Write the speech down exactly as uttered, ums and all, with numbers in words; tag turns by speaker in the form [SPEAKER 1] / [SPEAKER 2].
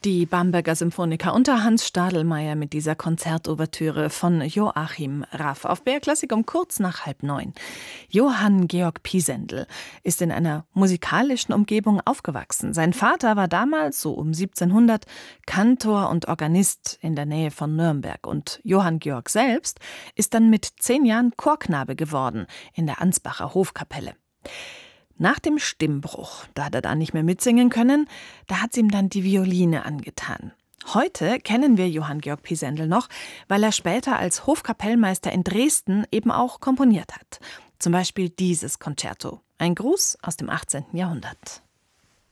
[SPEAKER 1] Die Bamberger Symphoniker unter Hans Stadelmeier mit dieser Konzertouvertüre von Joachim Raff auf B R Klassik um kurz nach halb neun. Johann Georg Pisendel ist in einer musikalischen Umgebung aufgewachsen. Sein Vater war damals, so um siebzehnhundert, Kantor und Organist in der Nähe von Nürnberg. Und Johann Georg selbst ist dann mit zehn Jahren Chorknabe geworden in der Ansbacher Hofkapelle. Nach dem Stimmbruch, da hat er da nicht mehr mitsingen können, da hat es ihm dann die Violine angetan. Heute kennen wir Johann Georg Pisendel noch, weil er später als Hofkapellmeister in Dresden eben auch komponiert hat. Zum Beispiel dieses Concerto, ein Gruß aus dem achtzehnten Jahrhundert.